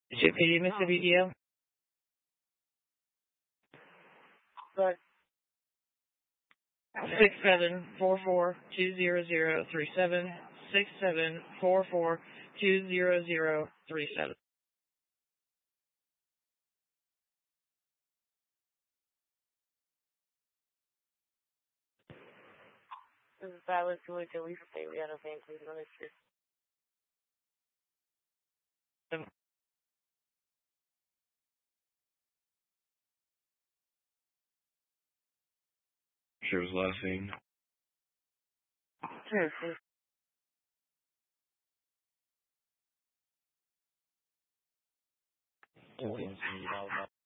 GPD, Mr. BDM. Right. 6744-20037. 6744-20037. This is Silas George and Lisa State Rihanna Van Cleveland. Sure was last seen. Sure.